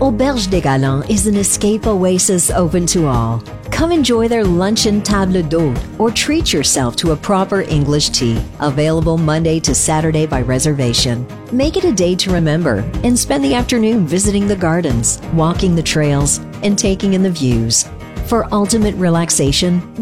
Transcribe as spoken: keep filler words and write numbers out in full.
Auberge des Galants is an escape oasis open to all. Come enjoy their luncheon table d'hôte or treat yourself to a proper English tea, available Monday to Saturday by reservation. Make it a day to remember and spend the afternoon visiting the gardens, walking the trails, and taking in the views. For ultimate relaxation,